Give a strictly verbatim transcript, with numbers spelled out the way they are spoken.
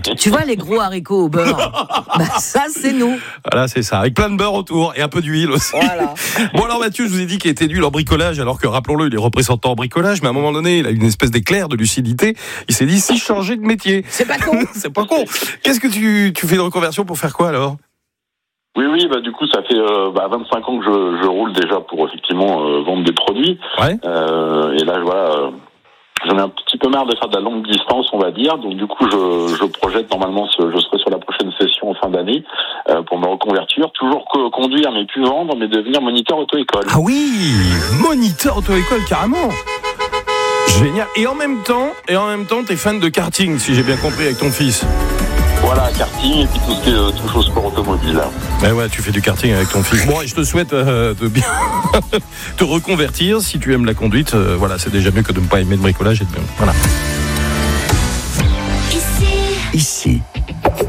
Tu vois les gros haricots au beurre, bah ça c'est nous. Voilà, c'est ça, avec plein de beurre autour et un peu d'huile aussi. Voilà. Bon alors Mathieu, je vous ai dit qu'il était nul en bricolage, alors que rappelons-le, il est représentant en bricolage, mais à un moment donné, il a une espèce d'éclair de lucidité. Il s'est dit, si je changeais de métier. C'est pas con. C'est pas con. Qu'est-ce que tu, tu fais de reconversion pour faire quoi alors ? Oui, oui, bah du coup, ça fait euh, bah, vingt-cinq ans que je, je roule déjà pour effectivement euh, vendre des produits. Ouais. Euh, et là, voilà, euh, j'en ai un petit peu marre de faire de la longue distance, on va dire. Donc du coup, je, je projette normalement, ce, je serai sur la prochaine session en fin d'année euh, pour me reconvertir. Toujours co- conduire, mais plus vendre, mais devenir moniteur auto-école. Ah oui, moniteur auto-école carrément. Génial. Et en même temps, et en même temps, t'es fan de karting, si j'ai bien compris, avec ton fils. Voilà, karting et puis tout ce qui euh, touche au sport automobile. Eh ouais, tu fais du karting avec ton fils. Bon, et je te souhaite euh, de bien te reconvertir. Si tu aimes la conduite, euh, voilà, c'est déjà mieux que de ne pas aimer le bricolage et de... Voilà. Ici. Ici.